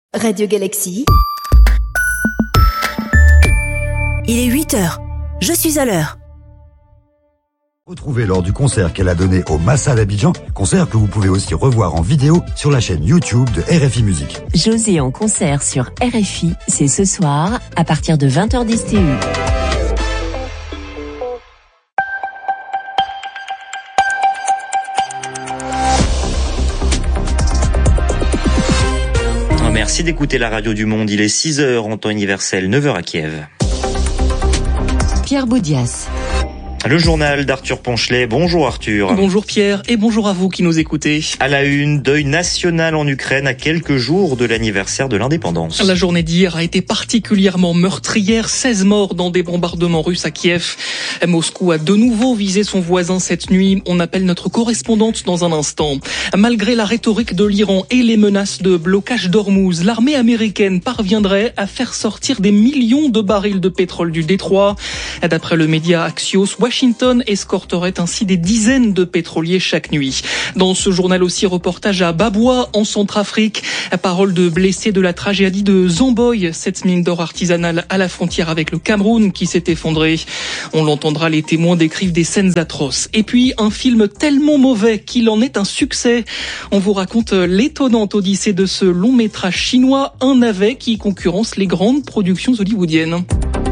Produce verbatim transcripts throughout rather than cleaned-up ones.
Radio Galaxy. Il est huit heures. Je suis à l'heure. Retrouvez lors du concert qu'elle a donné au Massa d'Abidjan, concert que vous pouvez aussi revoir en vidéo sur la chaîne YouTube de R F I Musique. José en concert sur R F I, c'est ce soir à partir de vingt heures dix T U. Merci d'écouter la radio du monde. Il est six heures en temps universel, neuf heures à Kiev. Pierre Boudias. Le journal d'Arthur Ponchelet. Bonjour Arthur. Bonjour Pierre et bonjour à vous qui nous écoutez. À la une, deuil national en Ukraine à quelques jours de l'anniversaire de l'indépendance. La journée d'hier a été particulièrement meurtrière. seize morts dans des bombardements russes à Kiev. Moscou a de nouveau visé son voisin cette nuit. On appelle notre correspondante dans un instant. Malgré la rhétorique de l'Iran et les menaces de blocage d'Ormuz, l'armée américaine parviendrait à faire sortir des millions de barils de pétrole du détroit. D'après le média Axios, Washington escorterait ainsi des dizaines de pétroliers chaque nuit. Dans ce journal aussi, reportage à Babwa, en Centrafrique. Parole de blessés de la tragédie de Zomboy, cette mine d'or artisanale à la frontière avec le Cameroun qui s'est effondrée. On l'entendra, les témoins décrivent des scènes atroces. Et puis, un film tellement mauvais qu'il en est un succès. On vous raconte l'étonnante odyssée de ce long métrage chinois, Un navet, qui concurrence les grandes productions hollywoodiennes.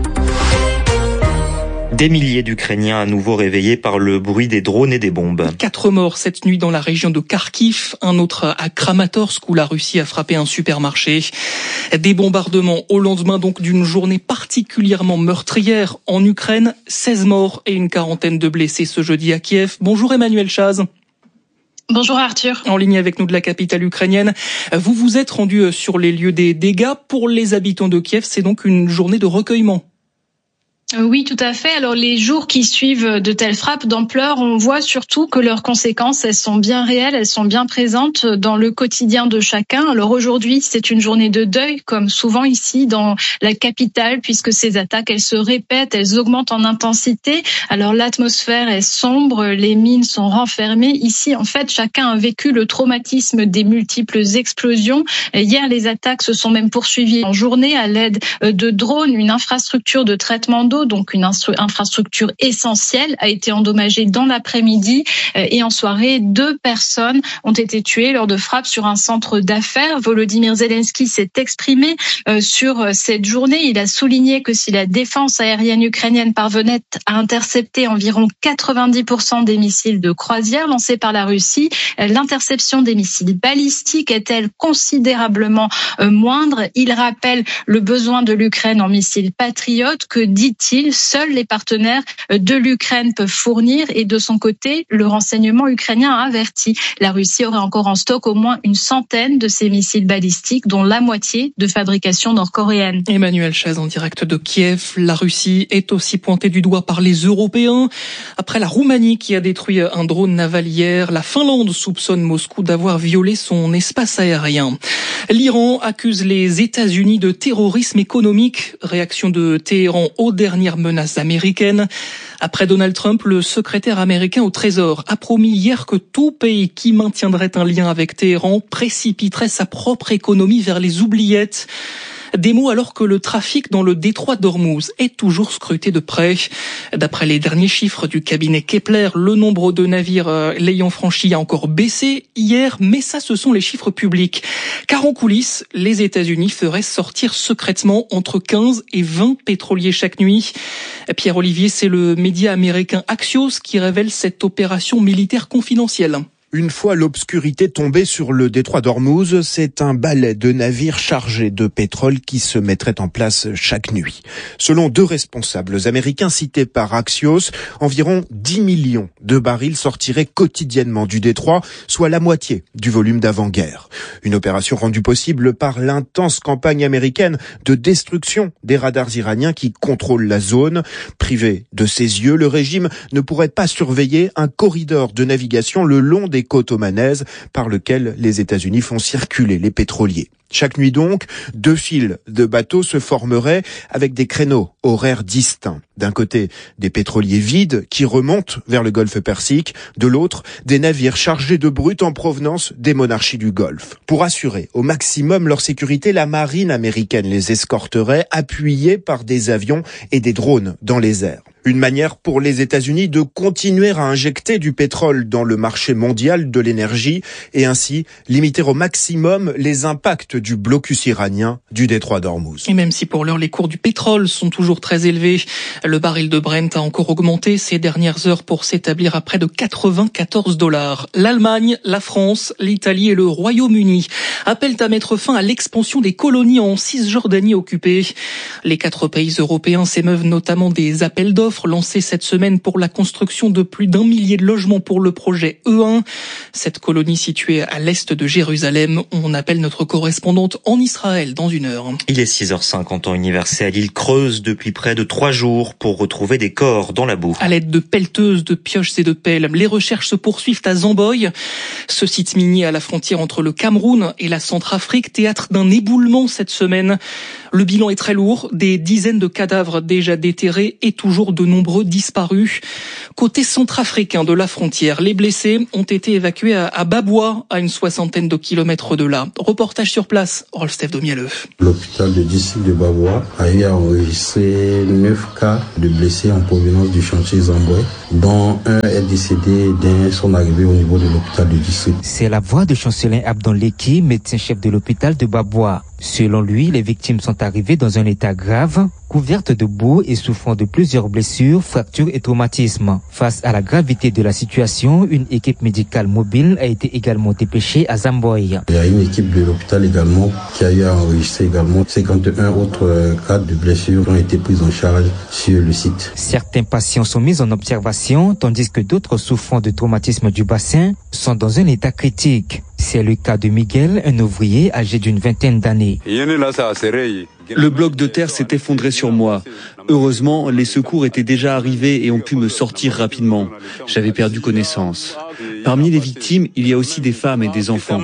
Des milliers d'Ukrainiens à nouveau réveillés par le bruit des drones et des bombes. Quatre morts cette nuit dans la région de Kharkiv, un autre à Kramatorsk où la Russie a frappé un supermarché. Des bombardements au lendemain donc d'une journée particulièrement meurtrière en Ukraine. seize morts et une quarantaine de blessés ce jeudi à Kiev. Bonjour Emmanuel Chaz. Bonjour Arthur. En ligne avec nous de la capitale ukrainienne. Vous vous êtes rendu sur les lieux des dégâts. Pour les habitants de Kiev, c'est donc une journée de recueillement. Oui, tout à fait. Alors, les jours qui suivent de telles frappes d'ampleur, on voit surtout que leurs conséquences, elles sont bien réelles, elles sont bien présentes dans le quotidien de chacun. Alors aujourd'hui, c'est une journée de deuil, comme souvent ici dans la capitale, puisque ces attaques, elles se répètent, elles augmentent en intensité. Alors, l'atmosphère est sombre, les mines sont renfermées. Ici, en fait, chacun a vécu le traumatisme des multiples explosions. Hier, les attaques se sont même poursuivies en journée à l'aide de drones, une infrastructure de traitement d'eau, donc une infrastructure essentielle, a été endommagée dans l'après-midi. Et en soirée, deux personnes ont été tuées lors de frappes sur un centre d'affaires. Volodymyr Zelensky s'est exprimé sur cette journée. Il a souligné que si la défense aérienne ukrainienne parvenait à intercepter environ quatre-vingt-dix pour cent des missiles de croisière lancés par la Russie, l'interception des missiles balistiques est-elle considérablement moindre. Il rappelle le besoin de l'Ukraine en missiles patriotes que, dit-il, seuls les partenaires de l'Ukraine peuvent fournir, et de son côté, le renseignement ukrainien a averti. La Russie aurait encore en stock au moins une centaine de ces missiles balistiques, dont la moitié de fabrication nord-coréenne. Emmanuel Chaz en direct de Kiev. La Russie est aussi pointée du doigt par les Européens. Après la Roumanie qui a détruit un drone naval hier, la Finlande soupçonne Moscou d'avoir violé son espace aérien. L'Iran accuse les États-Unis de terrorisme économique. Réaction de Téhéran aux dernières menaces américaines. Après Donald Trump, le secrétaire américain au Trésor a promis hier que tout pays qui maintiendrait un lien avec Téhéran précipiterait sa propre économie vers les oubliettes. Des mots alors que le trafic dans le détroit d'Ormuz est toujours scruté de près. D'après les derniers chiffres du cabinet Kepler, le nombre de navires l'ayant franchi a encore baissé hier, mais ça, ce sont les chiffres publics. Car en coulisses, les États-Unis feraient sortir secrètement entre quinze et vingt pétroliers chaque nuit. Pierre Olivier, c'est le média américain Axios qui révèle cette opération militaire confidentielle. Une fois l'obscurité tombée sur le détroit d'Ormuz, c'est un balai de navires chargés de pétrole qui se mettrait en place chaque nuit. Selon deux responsables américains cités par Axios, environ dix millions de barils sortiraient quotidiennement du détroit, soit la moitié du volume d'avant-guerre. Une opération rendue possible par l'intense campagne américaine de destruction des radars iraniens qui contrôlent la zone. Privé de ses yeux, le régime ne pourrait pas surveiller un corridor de navigation le long des des côtes omanaises par lequel les États-Unis font circuler les pétroliers. Chaque nuit donc, deux files de bateaux se formeraient avec des créneaux horaires distincts. D'un côté, des pétroliers vides qui remontent vers le golfe Persique. De l'autre, des navires chargés de brut en provenance des monarchies du Golfe. Pour assurer au maximum leur sécurité, la marine américaine les escorterait, appuyés par des avions et des drones dans les airs. Une manière pour les États-Unis de continuer à injecter du pétrole dans le marché mondial de l'énergie et ainsi limiter au maximum les impacts du blocus iranien du détroit d'Ormuz. Et même si pour l'heure les cours du pétrole sont toujours très élevés, le baril de Brent a encore augmenté ces dernières heures pour s'établir à près de quatre-vingt-quatorze dollars. L'Allemagne, la France, l'Italie et le Royaume-Uni appellent à mettre fin à l'expansion des colonies en Cisjordanie occupée. Les quatre pays européens s'émeuvent notamment des appels d'offres lancés cette semaine pour la construction de plus d'un millier de logements pour le projet E un. Cette colonie située à l'est de Jérusalem, on appelle notre correspondante en Israël dans une heure. Il est six heures cinq en temps universel. Il creuse depuis près de trois jours pour retrouver des corps dans la boue. À l'aide de pelleteuses, de pioches et de pelles, les recherches se poursuivent à Zamboy. Ce site minier à la frontière entre le Cameroun et la Centrafrique, théâtre d'un éboulement cette semaine. Le bilan est très lourd, des dizaines de cadavres déjà déterrés et toujours de nombreux disparus. Côté centrafricain de la frontière, les blessés ont été évacués à Baboua, à une soixantaine de kilomètres de là. Reportage sur place, Rolf Domialeux. L'hôpital de district de Baboua a eu à enregistrer neuf cas de blessés en provenance du chantier Zamboy, dont un est décédé dès son arrivée au niveau de l'hôpital de district. C'est la voix de Chancelin Abdon Leki, médecin-chef de l'hôpital de Baboua. Selon lui, les victimes sont arrivées dans un état grave, couvertes de boue et souffrant de plusieurs blessures, fractures et traumatismes. Face à la gravité de la situation, une équipe médicale mobile a été également dépêchée à Zamboy. Il y a une équipe de l'hôpital également qui a eu à enregistrer également cinquante et un autres cas de blessures qui ont été prises en charge sur le site. Certains patients sont mis en observation, tandis que d'autres souffrant de traumatisme du bassin sont dans un état critique. C'est le cas de Miguel, un ouvrier âgé d'une vingtaine d'années. Le bloc de terre s'est effondré sur moi. Heureusement, les secours étaient déjà arrivés et ont pu me sortir rapidement. J'avais perdu connaissance. Parmi les victimes, il y a aussi des femmes et des enfants.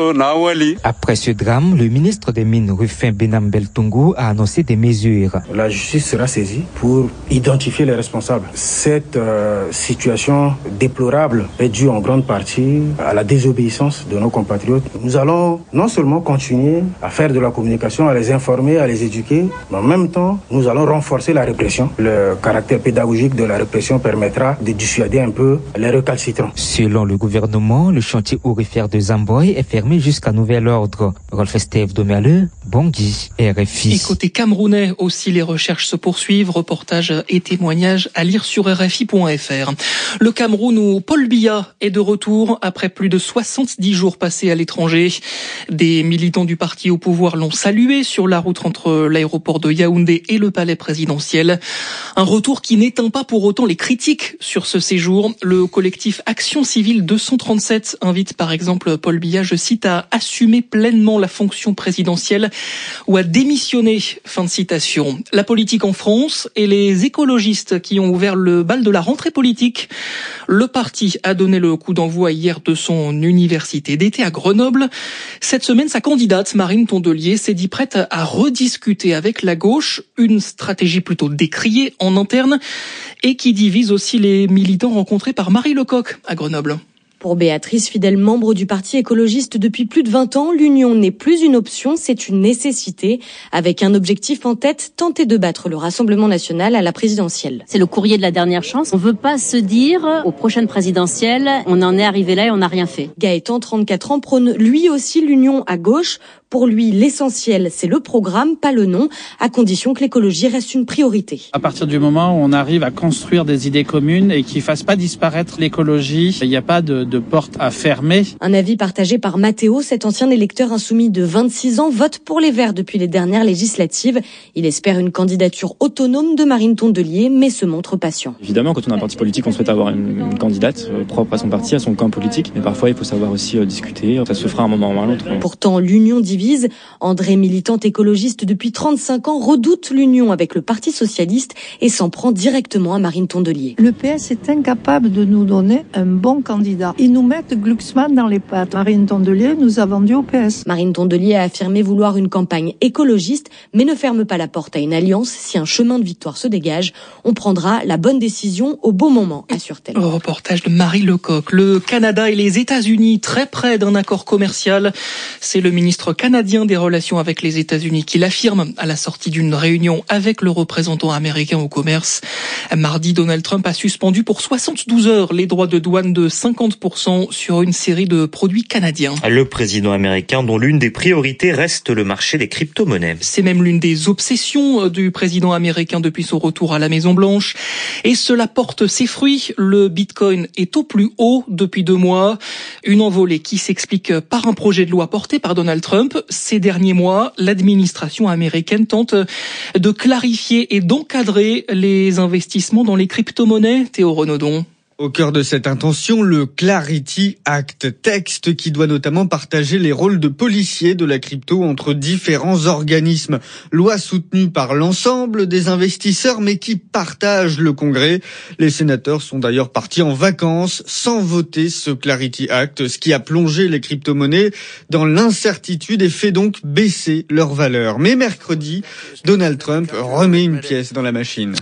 Après ce drame, le ministre des Mines, Rufin Benam Beltongo, a annoncé des mesures. La justice sera saisie pour identifier les responsables. Cette euh, situation déplorable est due en grande partie à la désobéissance de nos compatriotes. Nous allons non seulement continuer à faire de la communication, à les informer, à les éduquer, mais en même temps, nous allons renforcer la répression. Le caractère pédagogique de la répression permettra de dissuader un peu les récalcitrants. Selon le gouvernement, le chantier aurifère de Zamboy est fermé jusqu'à nouvel ordre. Rolf Domialeux, Bangui, R F I. Et côté camerounais aussi, les recherches se poursuivent. Reportages et témoignages à lire sur R F I point F R. Le Cameroun où Paul Biya est de retour après plus de soixante-dix jours passés à l'étranger. Des militants du parti au pouvoir l'ont salué sur la route entre l'aéroport de Yaoundé et le palais présidentiel. Un retour qui n'éteint pas pour autant les critiques sur ce séjour. Le collectif Action Civile deux cent trente-sept invite par exemple Paul Biya, je cite, à assumer pleinement la fonction présidentielle ou à démissionner. Fin de citation. La politique en France et les écologistes qui ont ouvert le bal de la rentrée politique. Le parti a donné le coup d'envoi hier de son université d'été à Grenoble. Cette semaine, sa candidate, Marine Tondelier, s'est dit prête à rediscuter avec la gauche, une stratégie plutôt décriée en interne et qui divise aussi les militants rencontrés par Marie Lecoq à Grenoble. Pour Béatrice, fidèle membre du Parti écologiste depuis plus de vingt ans, l'union n'est plus une option, c'est une nécessité. Avec un objectif en tête, tenter de battre le Rassemblement national à la présidentielle. C'est le courrier de la dernière chance. On ne veut pas se dire, aux prochaines présidentielles, on en est arrivé là et on n'a rien fait. Gaëtan, trente-quatre ans, prône lui aussi l'union à gauche. Pour lui, l'essentiel, c'est le programme, pas le nom, à condition que l'écologie reste une priorité. À partir du moment où on arrive à construire des idées communes et qui ne fassent pas disparaître l'écologie, il n'y a pas de, de porte à fermer. Un avis partagé par Mathéo, cet ancien électeur insoumis de vingt-six ans, vote pour les Verts depuis les dernières législatives. Il espère une candidature autonome de Marine Tondelier, mais se montre patient. Évidemment, quand on a un parti politique, on souhaite avoir une, une candidate euh, propre à son parti, à son camp politique. Mais parfois, il faut savoir aussi euh, discuter. Ça se fera à un moment ou à un autre. Pourtant, l'union divise divise. André, militante écologiste depuis trente-cinq ans, redoute l'union avec le Parti socialiste et s'en prend directement à Marine Tondelier. Le P S est incapable de nous donner un bon candidat. Ils nous mettent Glucksmann dans les pattes. Marine Tondelier nous a vendu au P S. Marine Tondelier a affirmé vouloir une campagne écologiste, mais ne ferme pas la porte à une alliance. Si un chemin de victoire se dégage, on prendra la bonne décision au bon moment, assure-t-elle. Au reportage de Marie Lecoq, le Canada et les États-Unis très près d'un accord commercial. C'est le ministre canadien des Relations avec les États-Unis qui l'affirme à la sortie d'une réunion avec le représentant américain au commerce. Mardi, Donald Trump a suspendu pour soixante-douze heures les droits de douane de cinquante pour cent sur une série de produits canadiens. Le président américain dont l'une des priorités reste le marché des crypto-monnaies. C'est même l'une des obsessions du président américain depuis son retour à la Maison-Blanche. Et cela porte ses fruits. Le Bitcoin est au plus haut depuis deux mois. Une envolée qui s'explique par un projet de loi porté par Donald Trump. Ces derniers mois, l'administration américaine tente de clarifier et d'encadrer les investissements dans les crypto-monnaies. Théo Renaudon. Au cœur de cette intention, le Clarity Act, texte qui doit notamment partager les rôles de policiers de la crypto entre différents organismes. Loi soutenue par l'ensemble des investisseurs, mais qui partage le Congrès. Les sénateurs sont d'ailleurs partis en vacances sans voter ce Clarity Act, ce qui a plongé les crypto-monnaies dans l'incertitude et fait donc baisser leur valeur. Mais mercredi, Donald Trump remet une pièce dans la machine.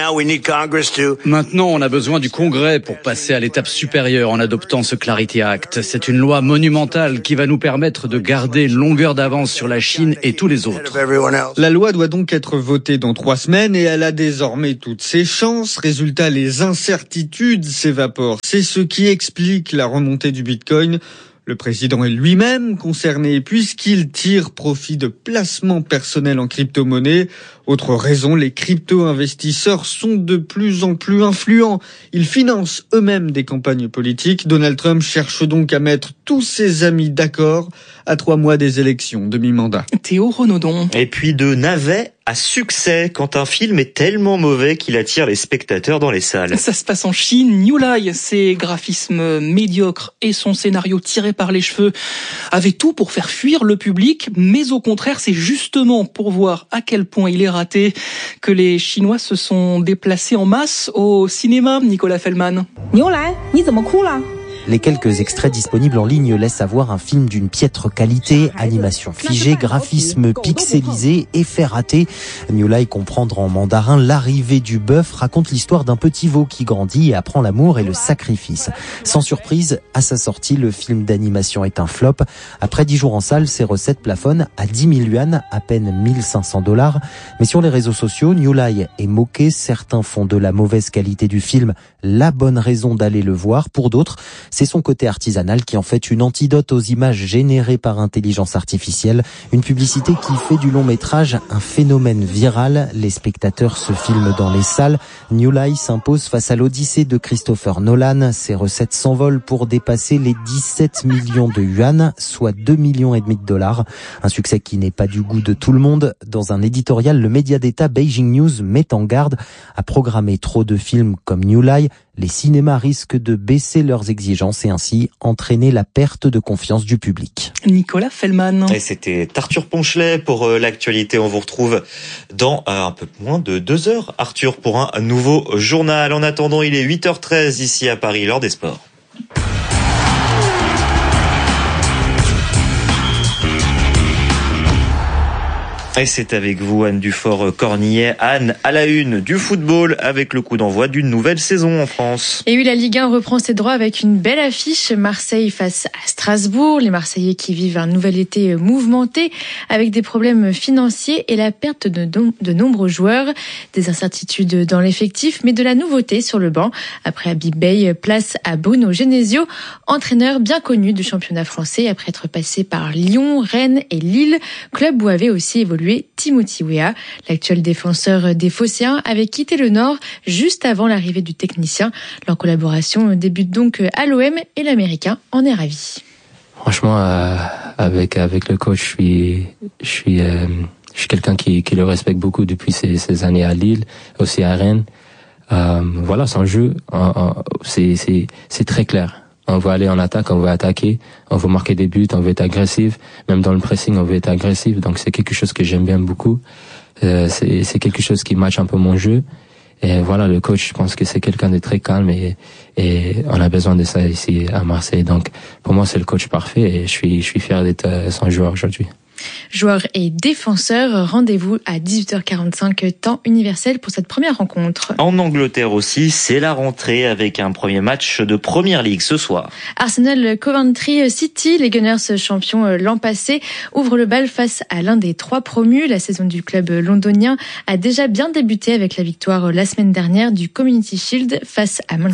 Maintenant, on a besoin du Congrès pour passer à l'étape supérieure en adoptant ce Clarity Act. C'est une loi monumentale qui va nous permettre de garder une longueur d'avance sur la Chine et tous les autres. La loi doit donc être votée dans trois semaines et elle a désormais toutes ses chances. Résultat, les incertitudes s'évaporent. C'est ce qui explique la remontée du Bitcoin. Le président est lui-même concerné puisqu'il tire profit de placements personnels en crypto-monnaie. Autre raison, les crypto-investisseurs sont de plus en plus influents. Ils financent eux-mêmes des campagnes politiques. Donald Trump cherche donc à mettre tous ses amis d'accord à trois mois des élections de mi-mandat. Théo Renaudon. Et puis de navet à succès quand un film est tellement mauvais qu'il attire les spectateurs dans les salles. Ça se passe en Chine. New Lie, ses graphismes médiocres et son scénario tiré par les cheveux avaient tout pour faire fuir le public, mais au contraire, c'est justement pour voir à quel point il est raté que les Chinois se sont déplacés en masse au cinéma. Nicolas Fellman. New Lie,你怎么哭了? Les quelques extraits disponibles en ligne laissent avoir un film d'une piètre qualité, animation figée, graphisme pixelisé, effets ratés. New Lie comprendre en mandarin l'arrivée du bœuf raconte l'histoire d'un petit veau qui grandit et apprend l'amour et le sacrifice. Sans surprise, à sa sortie, le film d'animation est un flop. Après dix jours en salle, ses recettes plafonnent à dix mille yuan, à peine mille cinq cents dollars. Mais sur les réseaux sociaux, New Lie est moqué. Certains font de la mauvaise qualité du film la bonne raison d'aller le voir. Pour d'autres, c'est son côté artisanal qui en fait une antidote aux images générées par intelligence artificielle. Une publicité qui fait du long métrage un phénomène viral. Les spectateurs se filment dans les salles. New Lie s'impose face à l'Odyssée de Christopher Nolan. Ses recettes s'envolent pour dépasser les dix-sept millions de yuan, soit deux millions et demi de dollars. Un succès qui n'est pas du goût de tout le monde. Dans un éditorial, le média d'État Beijing News met en garde à programmer trop de films comme New Lie. Les cinémas risquent de baisser leurs exigences et ainsi entraîner la perte de confiance du public. Nicolas Fellman. Et c'était Arthur Ponchelet pour l'actualité. On vous retrouve dans un peu moins de deux heures, Arthur, pour un nouveau journal. En attendant, il est huit heures treize ici à Paris, l'heure des sports. Et c'est avec vous, Anne Dufort-Cornillet. Anne, à la une du football, avec le coup d'envoi d'une nouvelle saison en France. Et oui, la Ligue un reprend ses droits avec une belle affiche. Marseille face à Strasbourg. Les Marseillais qui vivent un nouvel été mouvementé, avec des problèmes financiers et la perte de, de nombreux joueurs. Des incertitudes dans l'effectif, mais de la nouveauté sur le banc. Après Habib Beye, place à Bruno Genesio, entraîneur bien connu du championnat français, après être passé par Lyon, Rennes et Lille, club où avait aussi évolué Timothy Weah. L'actuel défenseur des Phocéens avait quitté le Nord juste avant l'arrivée du technicien. Leur collaboration débute donc à l'O M et l'Américain en est ravi. Franchement, euh, avec avec le coach, je suis je suis euh, je suis quelqu'un qui qui le respecte beaucoup depuis ces, ces années à Lille, aussi à Rennes. Euh, voilà, son jeu, euh, c'est c'est c'est très clair. On veut aller en attaque, on veut attaquer, on veut marquer des buts, on veut être agressif. Même dans le pressing, on veut être agressif. Donc c'est quelque chose que j'aime bien beaucoup. Euh, c'est, c'est quelque chose qui match un peu mon jeu. Et voilà, le coach, je pense que c'est quelqu'un de très calme et, et on a besoin de ça ici à Marseille. Donc pour moi, c'est le coach parfait et je suis, je suis fier d'être son joueur aujourd'hui. Joueurs et défenseurs, rendez-vous à dix-huit heures quarante-cinq temps universel pour cette première rencontre. En Angleterre aussi, c'est la rentrée avec un premier match de Premier League ce soir. Arsenal Coventry City, les Gunners champions l'an passé, ouvrent le bal face à l'un des trois promus. La saison du club londonien a déjà bien débuté avec la victoire la semaine dernière du Community Shield face à Manchester.